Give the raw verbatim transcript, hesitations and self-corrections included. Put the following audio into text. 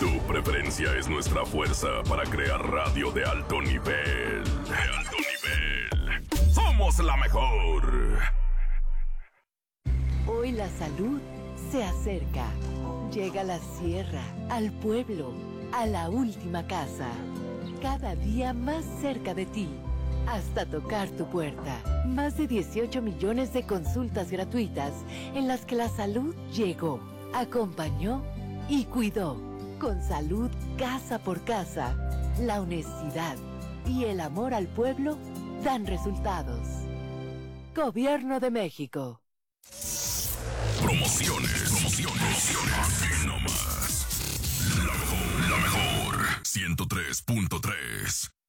Tu preferencia es nuestra fuerza para crear radio de alto nivel. De alto nivel. ¡Somos la mejor! Hoy la salud se acerca. Llega a la sierra, al pueblo, a la última casa. Cada día más cerca de ti, hasta tocar tu puerta. Más de dieciocho millones de consultas gratuitas en las que la salud llegó, acompañó y cuidó. Con salud casa por casa, la honestidad y el amor al pueblo dan resultados. Gobierno de México. Promociones, promociones, aquí nomás. La mejor, la mejor. ciento tres punto tres.